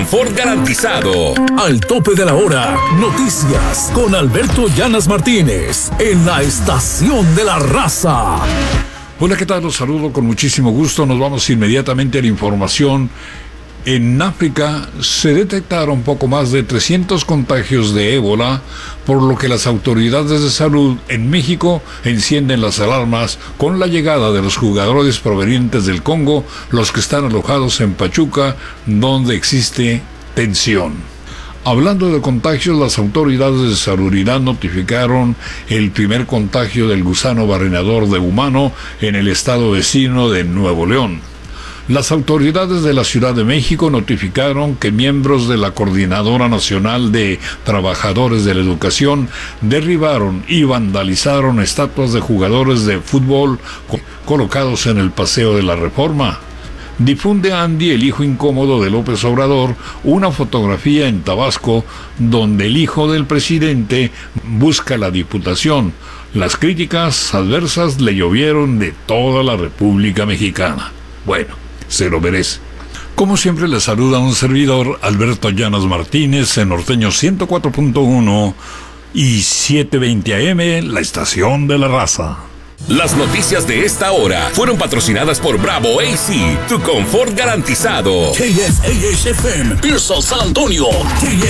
Confort garantizado. Al tope de la hora, noticias con Alberto Llanas Martínez en la Estación de la Raza. Hola, ¿qué tal? Los saludo con muchísimo gusto. Nos vamos inmediatamente a la información. En África se detectaron poco más de 300 contagios de ébola, por lo que las autoridades de salud en México encienden las alarmas con la llegada de los jugadores provenientes del Congo, los que están alojados en Pachuca, donde existe tensión. Hablando de contagios, las autoridades de salubridad notificaron el primer contagio del gusano barrenador de humano en el estado vecino de Nuevo León. Las autoridades de la Ciudad de México notificaron que miembros de la Coordinadora Nacional de Trabajadores de la Educación derribaron y vandalizaron estatuas de jugadores de fútbol colocados en el Paseo de la Reforma. Difunde Andy, el hijo incómodo de López Obrador, una fotografía en Tabasco donde el hijo del presidente busca la diputación. Las críticas adversas le llovieron de toda la República Mexicana. Bueno, se lo merece. Como siempre, le saluda un servidor, Alberto Llanas Martínez, en Norteño 104.1 y 720 AM, la Estación de la Raza. Las noticias de esta hora fueron patrocinadas por Bravo AC, tu confort garantizado. KSAH FM, Pearsall, San Antonio.